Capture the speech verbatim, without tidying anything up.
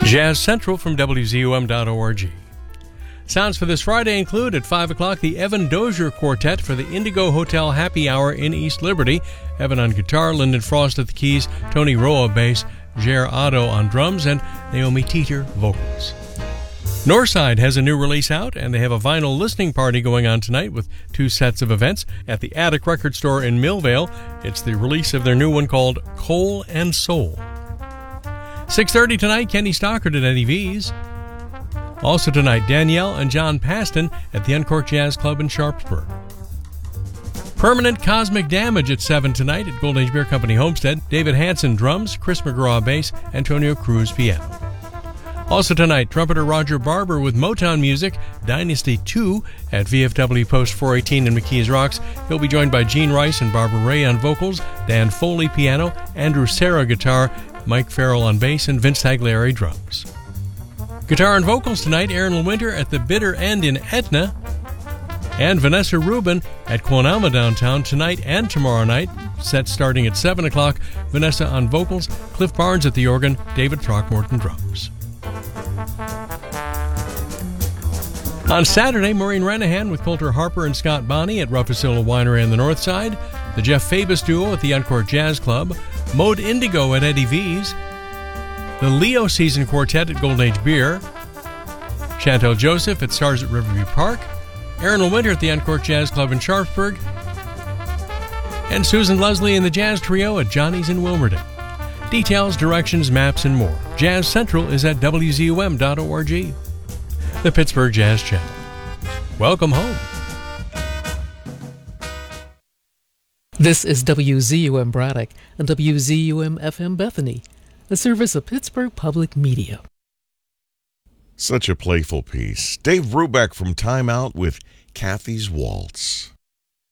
Jazz Central from W Z U M dot org. Sounds for this Friday include at five o'clock the Evan Dozier Quartet for the Indigo Hotel Happy Hour in East Liberty. Evan on guitar, Lyndon Frost at the keys, Tony Roa bass, Jer Otto on drums, and Naomi Teeter vocals. Northside has a new release out, and they have a vinyl listening party going on tonight with two sets of events at the Attic Record Store in Millvale. It's the release of their new one called Coal and Soul. six thirty tonight, Kenny Stockard at Eddie V's. Also tonight, Danielle and John Paston at the Uncorked Jazz Club in Sharpsburg. Permanent Cosmic Damage at seven tonight at Golden Age Beer Company Homestead. David Hansen drums, Chris McGraw bass, Antonio Cruz piano. Also tonight, trumpeter Roger Barber with Motown Music, Dynasty two at V F W Post four eighteen in McKees Rocks. He'll be joined by Gene Rice and Barbara Ray on vocals, Dan Foley piano, Andrew Serra guitar, Mike Farrell on bass, and Vince Tagliari drums. Guitar and vocals tonight, Aaron Winter at the Bitter End in Etna, and Vanessa Rubin at Quonama downtown tonight and tomorrow night. Set starting at seven o'clock. Vanessa on vocals, Cliff Barnes at the organ, David Throckmorton drums. On Saturday, Maureen Renahan with Coulter Harper and Scott Bonney at Rufusilla Winery on the north side, the Jeff Fabus Duo at the Uncorked Jazz Club, Mode Indigo at Eddie V's, the Leo Season Quartet at Golden Age Beer, Chantel Joseph at Stars at Riverview Park, Aaron Winter at the Uncorked Jazz Club in Sharpsburg, and Susan Leslie and the Jazz Trio at Johnny's in Wilmerding. Details, directions, maps, and more. Jazz Central is at W Z U M dot org. The Pittsburgh Jazz Channel. Welcome home. This is W Z U M Braddock and W Z U M F M Bethany, a service of Pittsburgh Public Media. Such a playful piece. Dave Brubeck from Time Out with Kathy's Waltz.